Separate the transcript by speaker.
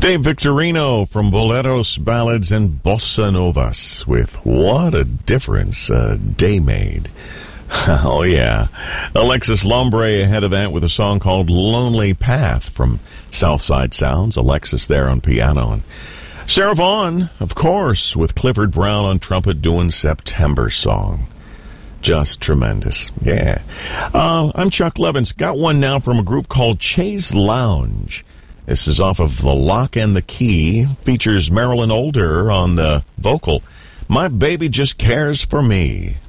Speaker 1: Dave Victorino from Boleros, Ballads, and Bossa Novas with What a Difference a Day Made. Oh, yeah. Alexis Lombre ahead of that with a song called Lonely Path from Southside Sounds. Alexis there on piano. And Sarah Vaughan, of course, with Clifford Brown on trumpet doing September Song. Just tremendous. Yeah. I'm Chuck Levins. Got one now from a group called Chase Lounge. This is off of The Lock and the Key. Features Marilyn Older on the vocal. My Baby Just Cares for Me.